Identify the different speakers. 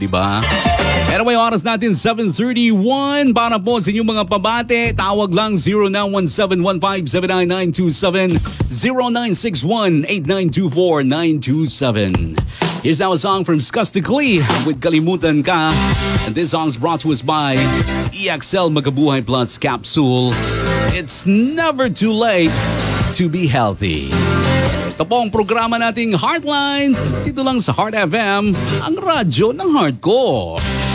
Speaker 1: diba? Anyway, oras natin 7:31 para po sa inyong mga pabate. Tawag lang 0917-1579-927, 0961-8924-927. Here's now a song from Skastikli with Kalimutan Ka. And this song's brought to us by EXL Magabuhay Plus Capsule. It's never too late to be healthy. Ito po ang programa nating Heartlines dito lang sa Heart FM, ang radyo ng heart ko.